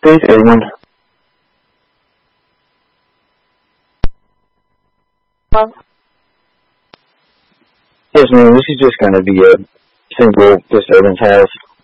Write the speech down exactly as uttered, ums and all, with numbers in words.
Please, everyone. Yes, ma'am, this is just going to be a single disturbance house.